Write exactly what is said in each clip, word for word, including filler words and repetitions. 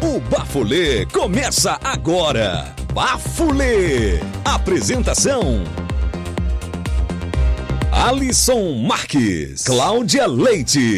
O Bafulê começa agora. Bafulê. Apresentação: Alisson Marques, Cláudia Leite.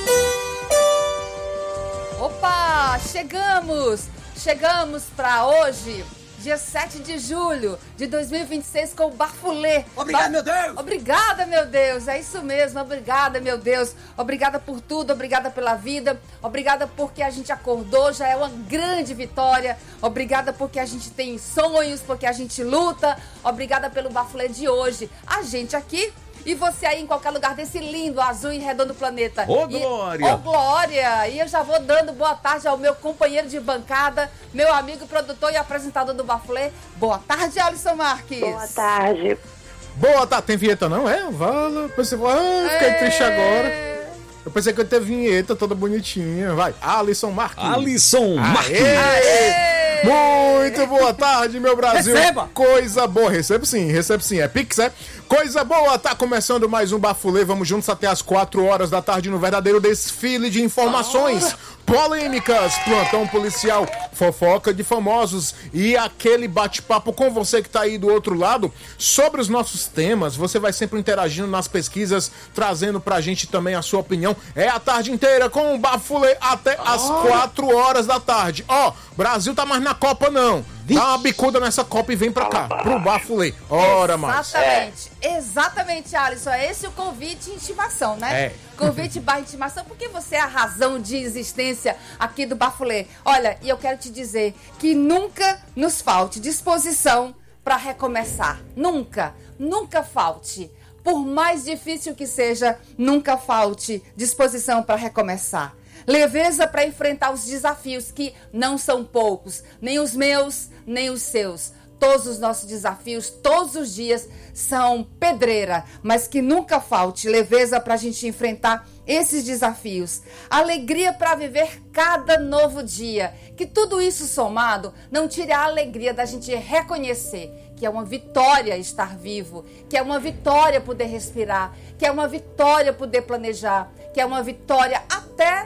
Opa, chegamos! Chegamos para hoje, dia sete de julho de dois mil e vinte e seis, com o Bafulê. Obrigada, ba- meu Deus! Obrigada, meu Deus! É isso mesmo, obrigada, meu Deus! Obrigada por tudo, obrigada pela vida, obrigada porque a gente acordou, já é uma grande vitória. Obrigada porque a gente tem sonhos, porque a gente luta. Obrigada pelo Bafulê de hoje. A gente aqui e você aí em qualquer lugar desse lindo, azul e redondo planeta. Ô, Glória! Ô, Glória! E eu já vou dando boa tarde ao meu companheiro de bancada, meu amigo produtor e apresentador do Bafulê. Boa tarde, Alisson Marques. Boa tarde. Boa tarde, tem vinheta não, é? Vala, pensei, ah, fiquei Ê... triste agora. Eu pensei que ia ter vinheta toda bonitinha. Vai, Alisson Marques. Alisson Marques. Aê! Muito boa tarde, meu Brasil. Receba. Coisa boa, recebo sim, recebo sim. É Pix, é? Coisa boa, tá começando mais um Bafulê. Vamos juntos até as quatro horas da tarde no verdadeiro desfile de informações, polêmicas, plantão policial, fofoca de famosos e aquele bate-papo com você que tá aí do outro lado sobre os nossos temas. Você vai sempre interagindo nas pesquisas, trazendo pra gente também a sua opinião. É a tarde inteira com o Bafulê até as quatro horas da tarde. Ó, Brasil tá mais na Copa não. Dá uma bicuda nessa Copa e vem pra cá, pro Bafulê. Ora, mais. Exatamente, exatamente, Alisson. É esse o convite e intimação, né? É. Convite barra intimação, porque você é a razão de existência aqui do Bafulê. Olha, e eu quero te dizer que nunca nos falte disposição para recomeçar. Nunca, nunca falte. Por mais difícil que seja, nunca falte disposição para recomeçar. Leveza para enfrentar os desafios, que não são poucos, nem os meus, nem os seus. Todos os nossos desafios, todos os dias, são pedreira, mas que nunca falte leveza para a gente enfrentar esses desafios. Alegria para viver cada novo dia. Que tudo isso somado não tire a alegria da gente reconhecer que é uma vitória estar vivo, que é uma vitória poder respirar, que é uma vitória poder planejar, que é uma vitória até...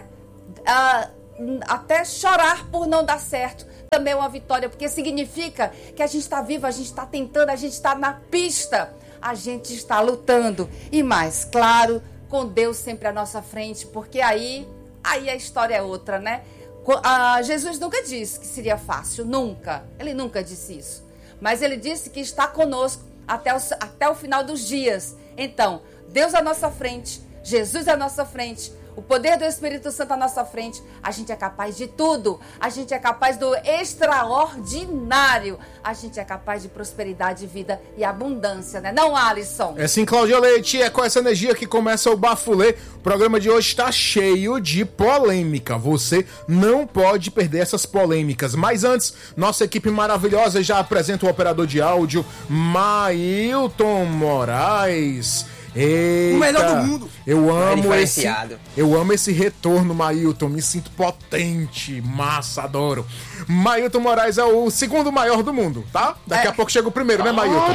Uh, até chorar por não dar certo também é uma vitória, porque significa que a gente está vivo, a gente está tentando, a gente está na pista, a gente está lutando. E mais, claro, com Deus sempre à nossa frente, porque aí, aí a história é outra, né? Uh, Jesus nunca disse que seria fácil, nunca. Ele nunca disse isso. Mas ele disse que está conosco até o, até o final dos dias. Então, Deus à nossa frente, Jesus à nossa frente, o poder do Espírito Santo à nossa frente, a gente é capaz de tudo. A gente é capaz do extraordinário. A gente é capaz de prosperidade, vida e abundância, né? Não, Alisson? É sim, Cláudia Leite, é com essa energia que começa o Bafulê. O programa de hoje está cheio de polêmica. Você não pode perder essas polêmicas. Mas antes, nossa equipe maravilhosa já apresenta o operador de áudio, Mailton Moraes. Eita, o melhor do mundo. Eu amo esse, diferenciado. eu amo esse retorno, Mailton. Me sinto potente, massa, adoro. Mailton Moraes é o segundo maior do mundo, tá? Daqui É. a pouco chega o primeiro, né, Mailton?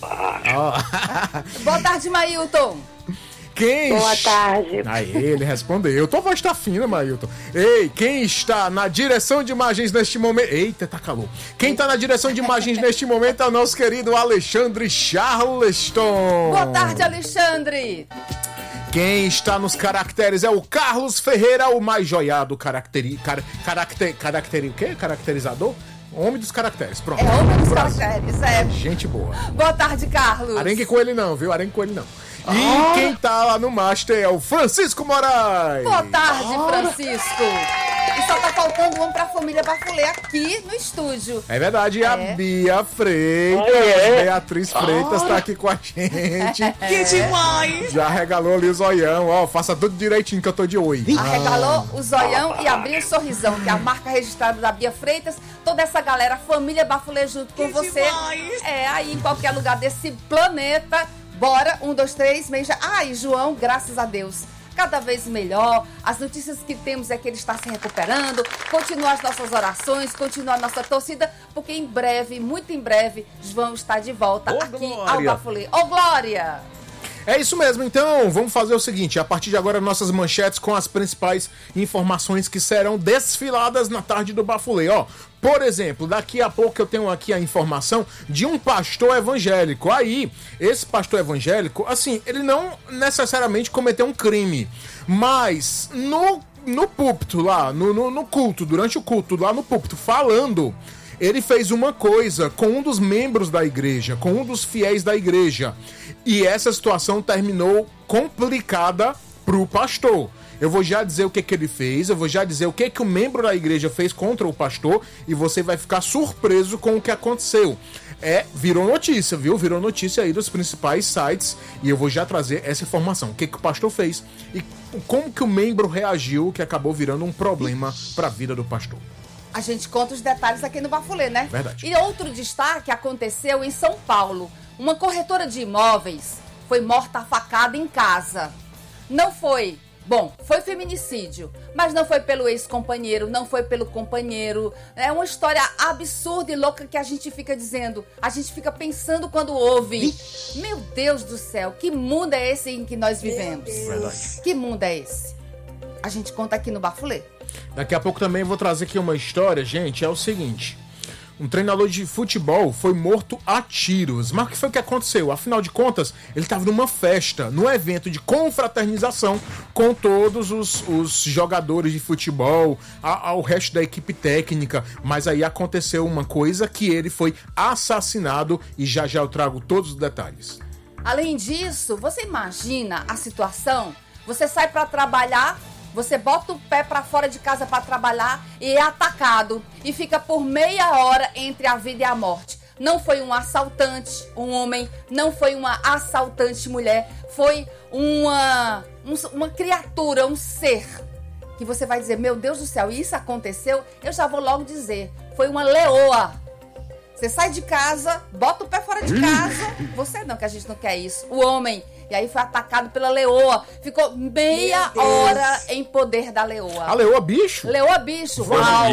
Boa tarde, Mailton. Quem? Boa tarde. Aí ele respondeu. Tua voz tá fina, Mailton. Ei, quem está na direção de imagens neste momento... Eita, tá calor. Quem tá na direção de imagens neste momento é o nosso querido Alexandre Charleston. Boa tarde, Alexandre. Quem está nos caracteres é o Carlos Ferreira, o mais joiado caracteri... Car... Caracter... Caracteri... O quê? Caracterizador? Homem dos caracteres, pronto. É homem dos Brasil. caracteres, é. Gente boa. Boa tarde, Carlos. Arengue com ele não, viu? Arengue com ele não. E quem tá lá no Master é o Francisco Moraes. Boa tarde, Francisco. E só tá faltando um pra família Bafulê aqui no estúdio. É verdade, e a É. Bia Freitas, Oi, é? Beatriz Freitas tá aqui com a gente. Que demais! Já regalou ali o zoião, ó, faça tudo direitinho que eu tô de oi. Arregalou o zoião e abriu o sorrisão, que é a marca registrada da Bia Freitas. Toda essa galera, família Bafulê junto com Que você. demais! É, aí em qualquer lugar desse planeta. Bora, um, dois, três, meia. Ai, João, graças a Deus. Cada vez melhor. As notícias que temos é que ele está se recuperando. Continua as nossas orações, continua a nossa torcida, porque em breve, muito em breve, João está de volta Ô, aqui Glória! ao Bafulê. Ô, Glória! É isso mesmo, então vamos fazer o seguinte, a partir de agora nossas manchetes com as principais informações que serão desfiladas na tarde do Bafulê, ó. Por exemplo, daqui a pouco eu tenho aqui a informação de um pastor evangélico. Aí, esse pastor evangélico, assim, ele não necessariamente cometeu um crime, mas no, no púlpito lá, no, no, no culto, durante o culto lá no púlpito, falando, ele fez uma coisa com um dos membros da igreja, com um dos fiéis da igreja. E essa situação terminou complicada pro pastor. Eu vou já dizer o que, que ele fez, eu vou já dizer o que, que o membro da igreja fez contra o pastor e você vai ficar surpreso com o que aconteceu. É, virou notícia, viu? Virou notícia aí dos principais sites e eu vou já trazer essa informação. O que, que o pastor fez e como que o membro reagiu que acabou virando um problema para a vida do pastor. A gente conta os detalhes aqui no Bafulê, né? Verdade. E outro destaque aconteceu em São Paulo. Uma corretora de imóveis foi morta a facada em casa. Não foi... Bom, foi feminicídio, mas não foi pelo ex-companheiro, não foi pelo companheiro. É uma história absurda e louca que a gente fica dizendo, a gente fica pensando quando ouve. Meu Deus do céu, que mundo é esse em que nós vivemos? Verdade. Que mundo é esse? A gente conta aqui no Bafulê. Daqui a pouco também vou trazer aqui uma história, gente, é o seguinte... Um treinador de futebol foi morto a tiros. Mas o que foi que aconteceu? Afinal de contas, ele estava numa festa, num evento de confraternização com todos os, os jogadores de futebol, a, ao resto da equipe técnica. Mas aí aconteceu uma coisa que ele foi assassinado e já já eu trago todos os detalhes. Além disso, você imagina a situação? Você sai para trabalhar... Você bota o pé pra fora de casa pra trabalhar e é atacado. E fica por meia hora entre a vida e a morte. Não foi um assaltante, um homem. Não foi uma assaltante mulher. Foi uma, um, uma criatura, um ser. Que você vai dizer, meu Deus do céu, isso aconteceu? Eu já vou logo dizer. Foi uma leoa. Você sai de casa, bota o pé fora de casa. Você não, que a gente não quer isso. O homem... E aí foi atacado pela leoa. Ficou meia hora em poder da leoa. A leoa bicho? Leoa bicho. Uau.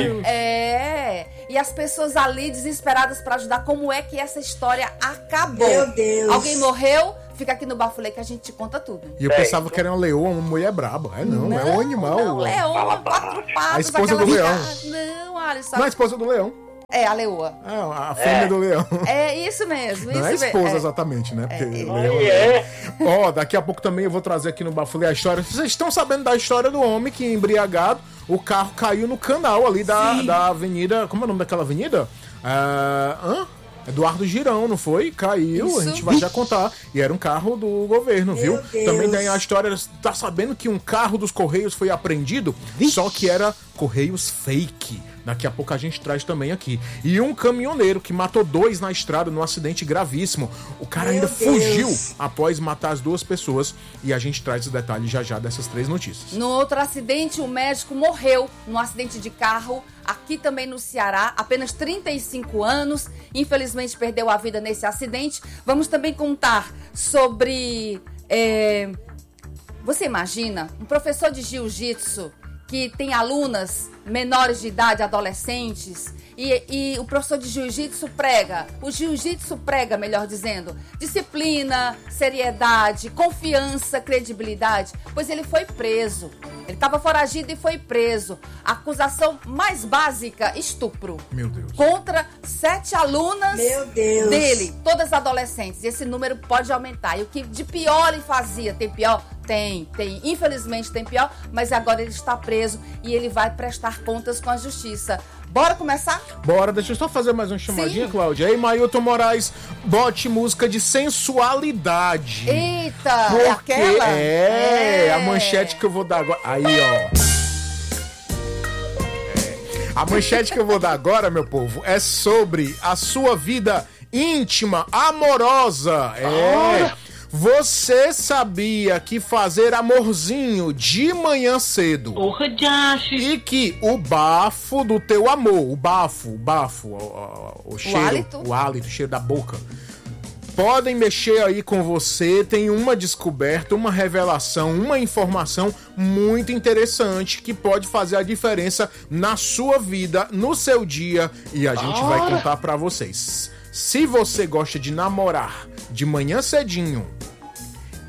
É. E as pessoas ali desesperadas pra ajudar. Como é que essa história acabou? Meu Deus. Alguém morreu? Fica aqui no Bafulê que a gente te conta tudo. E eu pensava que era uma leoa, uma mulher braba. É não, não é um animal. Não, leoa, quatro patas. A esposa do leão. Não, Alisson. Não é a esposa do leão. É, a leoa. É, a fêmea é. do leão. É isso mesmo. Não isso é a esposa mesmo. exatamente, né? Porque é. leão... é. Ó, oh, daqui a pouco também eu vou trazer aqui no Bafulê a história. Vocês estão sabendo da história do homem que, embriagado, o carro caiu no canal ali da, da avenida... Como é o nome daquela avenida? Ah, hã? Eduardo Girão, não foi? Caiu, Isso. A gente vai já contar. E era um carro do governo, Meu viu? Deus. Também tem a história, tá sabendo que um carro dos Correios foi apreendido? Só que era Correios fake. Daqui a pouco a gente traz também aqui. E um caminhoneiro que matou dois na estrada num acidente gravíssimo. O cara Meu ainda Deus. fugiu após matar as duas pessoas. E a gente traz os detalhes já já dessas três notícias. No outro acidente, o médico morreu num acidente de carro. Aqui também no Ceará, apenas trinta e cinco anos. Infelizmente perdeu a vida nesse acidente. Vamos também contar sobre... É... Você imagina um professor de jiu-jitsu que tem alunas menores de idade, adolescentes, e, e o professor de jiu-jitsu prega, o jiu-jitsu prega, melhor dizendo, disciplina, seriedade, confiança, credibilidade, pois ele foi preso. Ele estava foragido e foi preso. A acusação mais básica, estupro. Meu Deus. Contra sete alunas Meu Deus. dele, todas adolescentes. E esse número pode aumentar. E o que de pior ele fazia? Tem pior? Tem, tem. Infelizmente tem pior, mas agora ele está preso e ele vai prestar contas com a justiça. Bora começar? Bora, deixa eu só fazer mais uma chamadinha, Sim. Cláudia. Ei, Mailton Moraes, bote música de sensualidade. Eita, Porque é aquela? É, é, a manchete que eu vou dar agora. Aí, ó. É. A manchete que eu vou dar agora, meu povo, é sobre a sua vida íntima, amorosa. É. Ah. Você sabia que fazer amorzinho de manhã cedo Porra, Josh. e que o bafo do teu amor, o bafo, o bafo, o, o, o cheiro, o hálito? o hálito, o cheiro da boca, podem mexer aí com você? Tem uma descoberta, uma revelação, uma informação muito interessante que pode fazer a diferença na sua vida, no seu dia, e a gente vai contar pra vocês. Se você gosta de namorar de manhã cedinho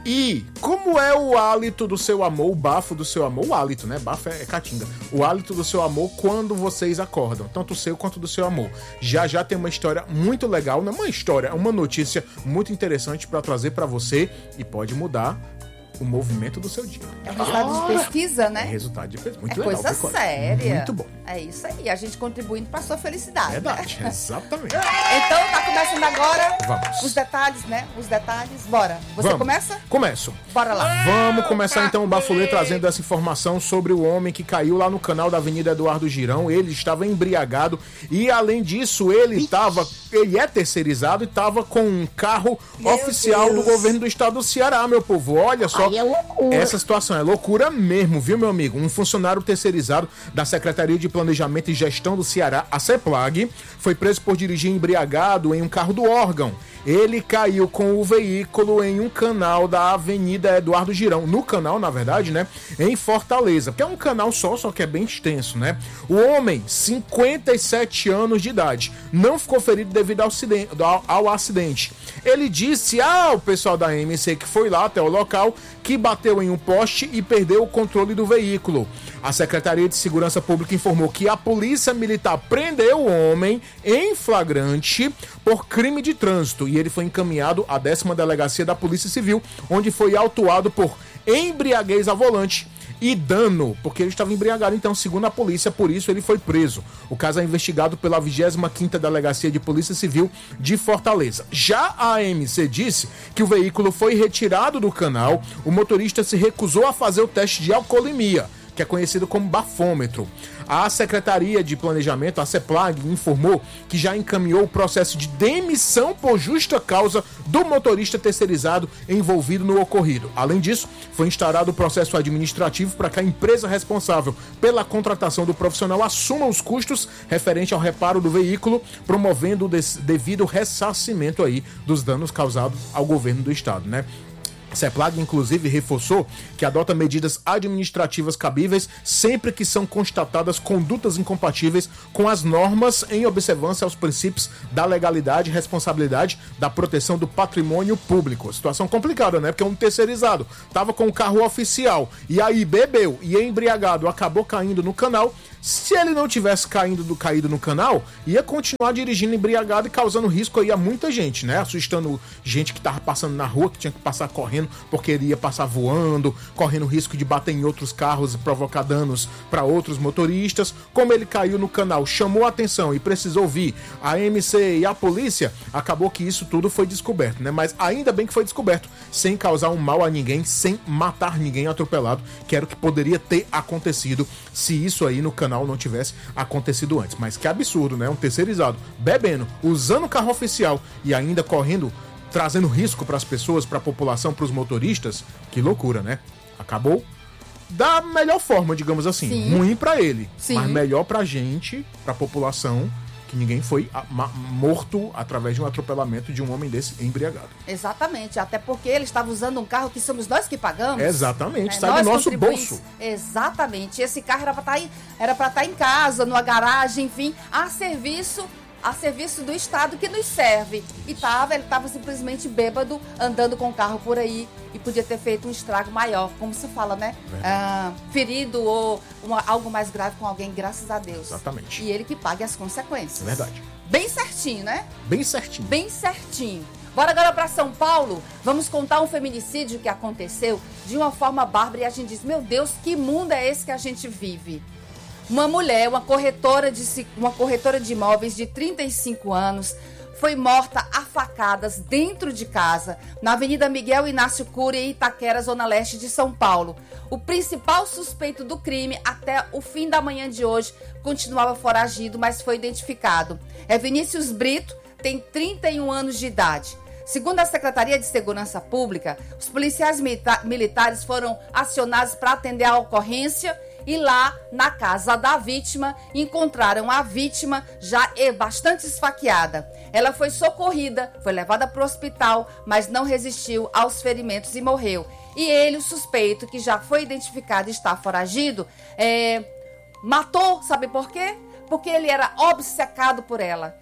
E como é o hálito do seu amor, o bafo do seu amor, o hálito, né? Bafo é, é caatinga. O hálito do seu amor quando vocês acordam, tanto o seu quanto do seu amor. Já já tem uma história muito legal, não é uma história, é uma notícia muito interessante pra trazer pra você e pode mudar o movimento do seu dia. É resultado de pesquisa, né? É resultado de pesquisa. Muito é legal. coisa Pecora. séria. Muito bom. É isso aí, a gente contribuindo pra sua felicidade. Verdade, né? exatamente. Então, tá começando agora Vamos. os detalhes, né? Os detalhes, bora. Você Vamos. começa? Começo. Bora lá. Vamos começar então o Bafulê trazendo essa informação sobre o homem que caiu lá no canal da Avenida Eduardo Girão. Ele estava embriagado e, além disso, ele estava, ele é terceirizado e estava com um carro Meu oficial Deus. do governo do estado do Ceará, meu povo. Olha só. Aí é loucura. Essa situação é loucura mesmo, viu, meu amigo? Um funcionário terceirizado da Secretaria de Planejamento e Gestão do Ceará, a CEPLAG, foi preso por dirigir embriagado em um carro do órgão. Ele caiu com o veículo em um canal da Avenida Eduardo Girão. No canal, na verdade, né? Em Fortaleza. Porque é um canal só, só que é bem extenso, né? O homem, cinquenta e sete anos de idade, não ficou ferido devido ao acidente. Ao, ao acidente. Ele disse ao pessoal da M C que foi lá até o local que bateu em um poste e perdeu o controle do veículo. A Secretaria de Segurança Pública informou que a Polícia Militar prendeu o homem em flagrante por crime de trânsito e ele foi encaminhado à décima Delegacia da Polícia Civil, onde foi autuado por embriaguez ao volante e dano, porque ele estava embriagado, então, segundo a polícia, por isso ele foi preso. O caso é investigado pela vigésima quinta Delegacia de Polícia Civil de Fortaleza. Já a M C disse que o veículo foi retirado do canal, o motorista se recusou a fazer o teste de alcoolemia, que é conhecido como bafômetro. A Secretaria de Planejamento, a CEPLAG, informou que já encaminhou o processo de demissão por justa causa do motorista terceirizado envolvido no ocorrido. Além disso, foi instaurado o processo administrativo para que a empresa responsável pela contratação do profissional assuma os custos referente ao reparo do veículo, promovendo o devido ressarcimento aí dos danos causados ao governo do estado, né? A CEPLAG, inclusive, reforçou que adota medidas administrativas cabíveis sempre que são constatadas condutas incompatíveis com as normas em observância aos princípios da legalidade e responsabilidade da proteção do patrimônio público. Situação complicada, né? Porque um terceirizado tava com o carro oficial e aí bebeu e embriagado, acabou caindo no canal. Se ele não tivesse caído, do, caído no canal, ia continuar dirigindo embriagado e causando risco aí a muita gente, né? Assustando gente que tava passando na rua, que tinha que passar correndo porque ele ia passar voando, correndo risco de bater em outros carros e provocar danos para outros motoristas. Como ele caiu no canal, chamou a atenção e precisou vir a M C e a polícia, acabou que isso tudo foi descoberto, né? Mas ainda bem que foi descoberto, sem causar um mal a ninguém, sem matar ninguém atropelado, que era o que poderia ter acontecido se isso aí no canal não tivesse acontecido antes. Mas que absurdo, né? Um terceirizado bebendo, usando o carro oficial e ainda correndo, trazendo risco para as pessoas, para a população, para os motoristas. Que loucura, né? Acabou da melhor forma, digamos assim. Sim. Ruim para ele, Sim. mas melhor pra gente, pra população, que ninguém foi a- ma- morto através de um atropelamento de um homem desse embriagado. Exatamente, até porque ele estava usando um carro que somos nós que pagamos. Exatamente, É, sai do nós nosso contribuintes. bolso. Exatamente, esse carro era para estar em, era para estar em casa, numa garagem, enfim, a serviço, a serviço do Estado que nos serve. E tava, ele estava simplesmente bêbado, andando com o carro por aí e podia ter feito um estrago maior, como se fala, né? Ah, ferido ou uma- algo mais grave com alguém, graças a Deus. Exatamente. E ele que pague as consequências. Verdade. Bem certinho, né? Bem certinho. Bem certinho. Bora agora para São Paulo. Vamos contar um feminicídio que aconteceu de uma forma bárbara e a gente diz, meu Deus, que mundo é esse que a gente vive? Uma mulher, uma corretora de, se- uma corretora de imóveis de trinta e cinco anos, foi morta a facadas dentro de casa, na Avenida Miguel Inácio Cury, em Itaquera, zona leste de São Paulo. O principal suspeito do crime, até o fim da manhã de hoje, continuava foragido, mas foi identificado. É Vinícius Brito, tem trinta e um anos de idade. Segundo a Secretaria de Segurança Pública, os policiais milita- militares foram acionados para atender a ocorrência e lá na casa da vítima encontraram a vítima já é bastante esfaqueada. Ela foi socorrida, foi levada para o hospital, mas não resistiu aos ferimentos e morreu. E ele, o suspeito, que já foi identificado e está foragido, é, matou, sabe por quê? Porque ele era obcecado por ela.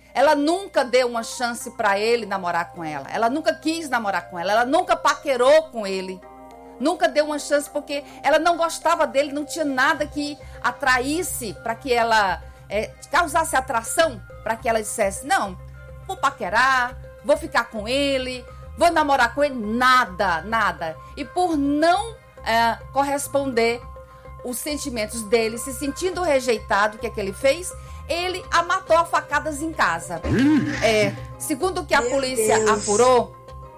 Ela nunca deu uma chance pra ele namorar com ela. Ela nunca quis namorar com ela. Ela nunca paquerou com ele. Nunca deu uma chance porque ela não gostava dele. Não tinha nada que atraísse para que ela é, causasse atração para que ela dissesse, não, vou paquerar, vou ficar com ele, vou namorar com ele. Nada, nada. E por não é, corresponder os sentimentos dele, se sentindo rejeitado, o que é que ele fez? Ele a matou a facadas em casa. É, segundo o que a polícia apurou,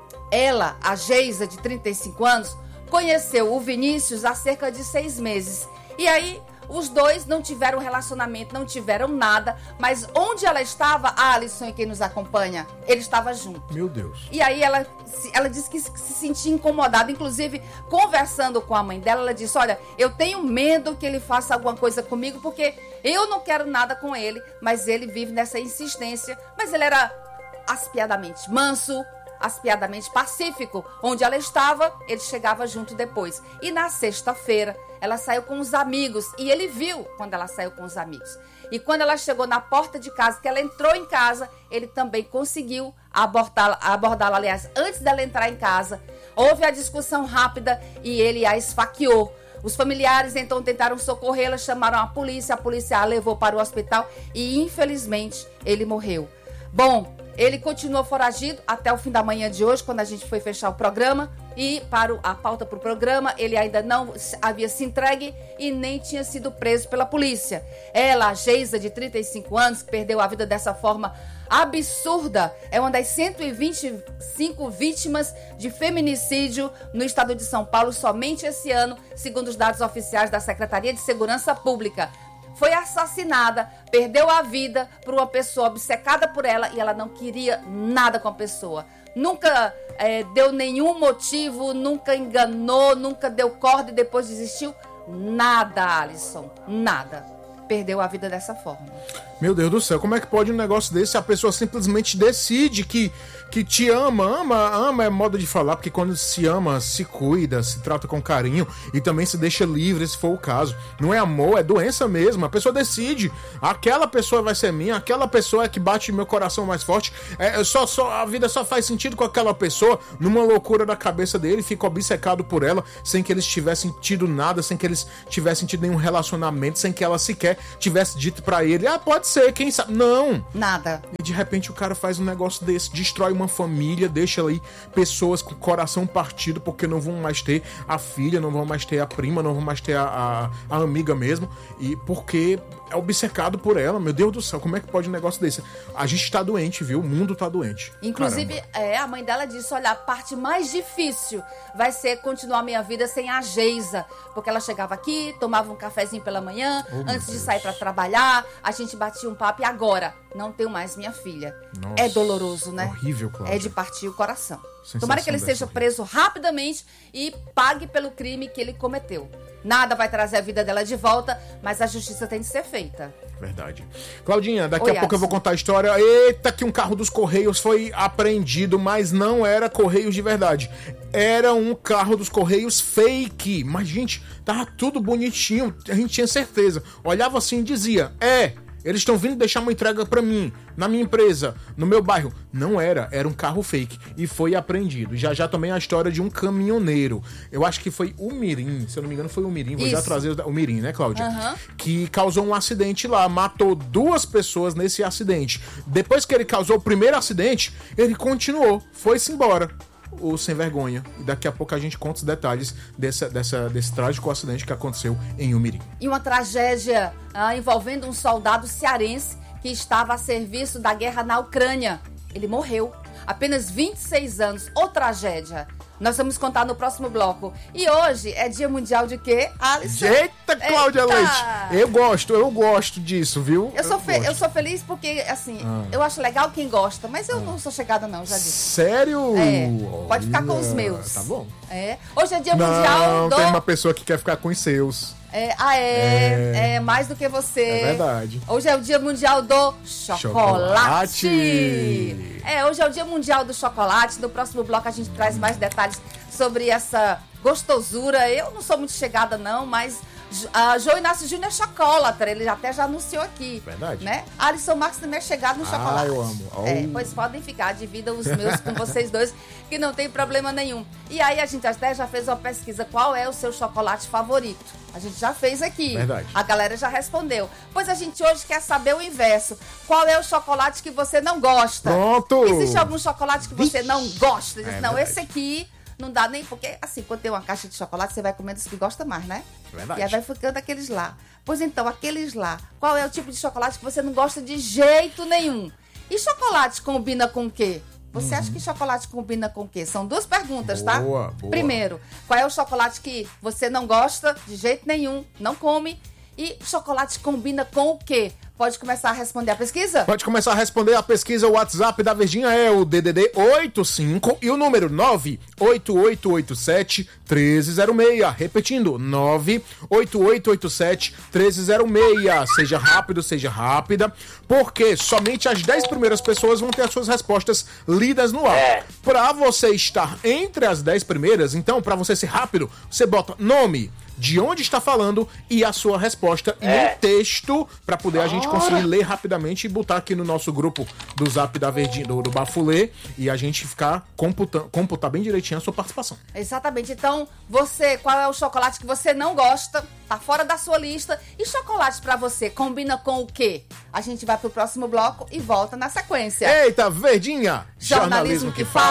ela, a Geisa, de trinta e cinco anos, conheceu o Vinícius há cerca de seis meses. E aí, os dois não tiveram relacionamento, não tiveram nada, mas onde ela estava, a Alisson e quem nos acompanha, ele estava junto. Meu Deus. E aí ela, ela disse que se sentia incomodada, inclusive conversando com a mãe dela, ela disse, olha, eu tenho medo que ele faça alguma coisa comigo, porque eu não quero nada com ele, mas ele vive nessa insistência. Mas ele era aspiadamente manso, aspiadamente pacífico. Onde ela estava, ele chegava junto depois. E na sexta-feira, ela saiu com os amigos. E ele viu quando ela saiu com os amigos. E quando ela chegou na porta de casa, que ela entrou em casa, ele também conseguiu abordá-la, abordá-la, aliás, antes dela entrar em casa. Houve a discussão rápida e ele a esfaqueou. Os familiares então tentaram socorrê-la, chamaram a polícia, a polícia a levou para o hospital e, infelizmente, ele morreu. Bom, ele continuou foragido até o fim da manhã de hoje, quando a gente foi fechar o programa. E para a pauta para o programa, ele ainda não havia se entregue e nem tinha sido preso pela polícia. Ela, a Geisa, de trinta e cinco anos, que perdeu a vida dessa forma absurda, é uma das cento e vinte e cinco vítimas de feminicídio no estado de São Paulo somente esse ano, segundo os dados oficiais da Secretaria de Segurança Pública. Foi assassinada, perdeu a vida por uma pessoa obcecada por ela e ela não queria nada com a pessoa. Nunca é, deu nenhum motivo, nunca enganou, nunca deu corda e depois desistiu. Nada, Alisson, nada. Perdeu a vida dessa forma. Meu Deus do céu, como é que pode um negócio desse? A pessoa simplesmente decide que, que te ama, ama, ama é modo de falar, porque quando se ama, se cuida, se trata com carinho e também se deixa livre, se for o caso. Não é amor, é doença mesmo. A pessoa decide, aquela pessoa vai ser minha, aquela pessoa é que bate meu coração mais forte. É, só, só, a vida só faz sentido com aquela pessoa, numa loucura da cabeça dele, fica obcecado por ela, sem que eles tivessem tido nada, sem que eles tivessem tido nenhum relacionamento, sem que ela sequer tivesse dito pra ele, ah, pode ser, quem sabe. Não. Nada. E de repente o cara faz um negócio desse, destrói uma família, deixa ali pessoas com o coração partido, porque não vão mais ter a filha, não vão mais ter a prima, não vão mais ter a, a, a amiga mesmo, e porque é obcecado por ela. Meu Deus do céu, como é que pode um negócio desse? A gente tá doente, viu? O mundo tá doente. Inclusive, é, a mãe dela disse, olha, a parte mais difícil vai ser continuar minha vida sem a Geisa, porque ela chegava aqui, tomava um cafezinho pela manhã, oh, antes de sair pra trabalhar, a gente batia um papo e agora não tenho mais minha filha. Nossa, é doloroso, né? Horrível, Cláudia. É de partir o coração. Sensação. Tomara que ele seja preso rapidamente e pague pelo crime que ele cometeu. Nada vai trazer a vida dela de volta, mas a justiça tem de ser feita. Verdade. Claudinha, daqui Oi, a pouco Adson. eu vou contar a história. Eita, que um carro dos Correios foi apreendido, mas não era Correios de verdade. Era um carro dos Correios fake. Mas, gente, tava tudo bonitinho. A gente tinha certeza. Olhava assim e dizia, é... eles estão vindo deixar uma entrega pra mim, na minha empresa, no meu bairro. Não era, era um carro fake e foi apreendido. Já já também a história de um caminhoneiro. Eu acho que foi o Mirim, se eu não me engano foi o Mirim. Vou Isso. já trazer o Mirim, né, Cláudia? Uhum. Que causou um acidente lá, matou duas pessoas nesse acidente. Depois que ele causou o primeiro acidente, ele continuou, foi-se embora. O sem vergonha. E daqui a pouco a gente conta os detalhes dessa, dessa, desse trágico acidente que aconteceu em Umirim. E uma tragédia ah, envolvendo um soldado cearense que estava a serviço da guerra na Ucrânia. Ele morreu. Apenas vinte e seis anos. Ô tragédia. Nós vamos contar no próximo bloco. E hoje é dia mundial de quê, Alisson? Eita, Cláudia Eita! Leite! Eu gosto, eu gosto disso, viu? Eu sou, fe- gosto. eu sou feliz porque, assim, Ah. eu acho legal quem gosta, mas eu ah. não sou chegada não, já disse. Sério? É, pode ficar com os Olha, meus. Tá bom. É. Hoje é dia Não, mundial do... tem uma pessoa que quer ficar com os seus. É, ah, é, é. É mais do que você. É verdade. Hoje é o dia mundial do chocolate. Chocolate. É, hoje é o dia mundial do chocolate. No próximo bloco a gente traz mais detalhes sobre essa gostosura. Eu não sou muito chegada não, mas A João Inácio Júnior é chocolatra, ele até já anunciou aqui. Verdade. Né? Alisson Marques também é chegado no Ah, chocolate. eu amo. Oh. É, pois podem ficar, dividam os meus com vocês dois, que não tem problema nenhum. E aí a gente até já fez uma pesquisa, qual é o seu chocolate favorito? A gente já fez aqui. Verdade. A galera já respondeu. Pois a gente hoje quer saber o inverso. Qual é o chocolate que você não gosta? Pronto! Existe algum chocolate que você não gosta? Diz, É não, verdade. esse aqui não dá nem... Porque, assim, quando tem uma caixa de chocolate, você vai comendo os que gosta mais, né? Verdade. E aí vai ficando aqueles lá. Pois então, aqueles lá. Qual é o tipo de chocolate que você não gosta de jeito nenhum? E chocolate combina com o quê? Você acha que chocolate combina com o quê? São duas perguntas, tá? Boa, boa. Primeiro, qual é o chocolate que você não gosta de jeito nenhum, não come? E chocolate combina com o quê? Pode começar a responder a pesquisa? Pode começar a responder a pesquisa. O WhatsApp da Verdinha é o D D D oitenta e cinco e o número nove oito oito oito sete um três zero seis. Repetindo, nove oito oito oito sete um três zero seis. Seja rápido, seja rápida, porque somente as dez primeiras pessoas vão ter as suas respostas lidas no ar. É. Pra você estar entre as dez primeiras, então, pra você ser rápido, você bota nome, de onde está falando e a sua resposta em É. um texto pra poder a gente conseguir ler rapidamente e botar aqui no nosso grupo do Zap da Verdinha, do, do Bafulê, e a gente ficar computando, computar bem direitinho a sua participação. Exatamente. Então, você, qual é o chocolate que você não gosta? Tá fora da sua lista. E chocolate pra você combina com o quê? A gente vai pro próximo bloco e volta na sequência. Eita, Verdinha! Jornalismo que fala.